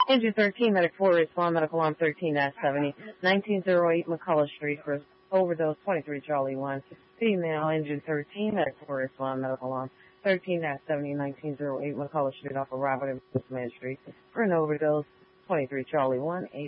Engine 13, Medic 4, respond, medical alarm 13-70, 1908 McCullough Street for overdose 23 Charlie 1. Female, Engine 13, Medic 4, respond, medical alarm 13-70, 1908 McCullough Street off of Robert and Smith Street for an overdose 23 Charlie 1.